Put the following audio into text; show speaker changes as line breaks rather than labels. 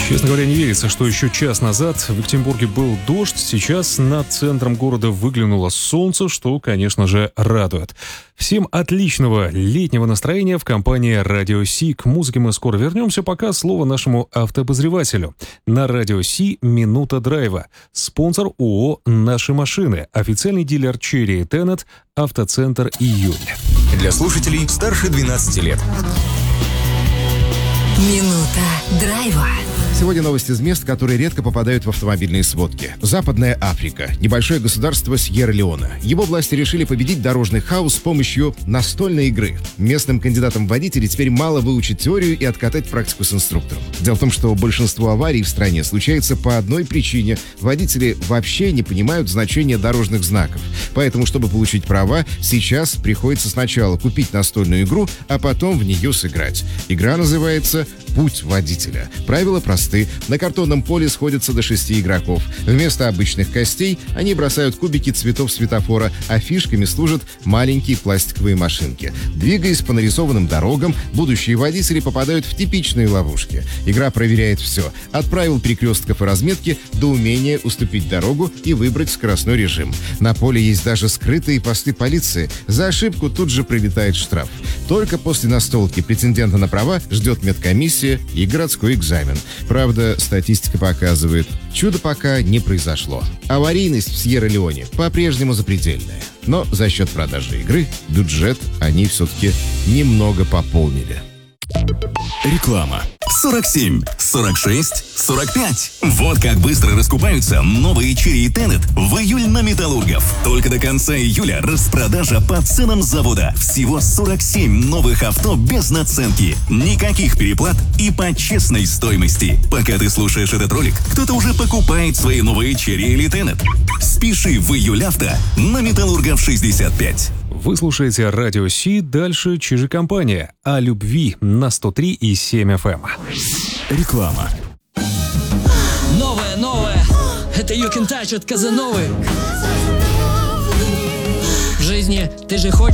Честно говоря, не верится, что еще час назад в Екатеринбурге был дождь. Сейчас над центром города выглянуло солнце, что, конечно же, радует. Всем отличного летнего настроения в компании Радио Си. К музыке мы скоро вернемся, пока слово нашему автообозревателю. На Радио Си «Минута драйва». Спонсор ООО «Наши машины». Официальный дилер Cherry и Tenet. Автоцентр «Июль».
Для слушателей старше 12 лет.
Минута драйва.
Сегодня новости из мест, которые редко попадают в автомобильные сводки. Западная Африка. Небольшое государство Сьерра-Леоне. Его власти решили победить дорожный хаос с помощью настольной игры. Местным кандидатам в водители теперь мало выучить теорию и откатать практику с инструктором. Дело в том, что большинство аварий в стране случается по одной причине. Водители вообще не понимают значения дорожных знаков. Поэтому, чтобы получить права, сейчас приходится сначала купить настольную игру, а потом в нее сыграть. Игра называется «Путь водителя». Правила просты. На картонном поле сходятся до 6 игроков. Вместо обычных костей они бросают кубики цветов светофора, а фишками служат маленькие пластиковые машинки. Двигаясь по нарисованным дорогам, будущие водители попадают в типичные ловушки. Игра проверяет все. От правил перекрестков и разметки до умения уступить дорогу и выбрать скоростной режим. На поле есть даже скрытые посты полиции. За ошибку тут же прилетает штраф. Только после настолки претендента на права ждет медкомиссия и городской экзамен. Правда, статистика показывает, чудо пока не произошло. Аварийность в Сьерра-Леоне по-прежнему запредельная. Но за счет продажи игры бюджет они все-таки немного пополнили.
Реклама. 47, 46, 45. Вот как быстро раскупаются новые Cherry и Tenet в июль на Металлургов. Только до конца июля распродажа по ценам завода. Всего 47 новых авто без наценки. Никаких переплат и по честной стоимости. Пока ты слушаешь этот ролик, кто-то уже покупает свои новые Cherry или Tenet. Спеши в июль авто на Металлургов 65.
Вы слушаете Радио Си, дальше Чижи-компания. О любви на 103,7 FM.
Реклама.
Новое. Это You Can Touch от Казановы. В жизни ты же хочешь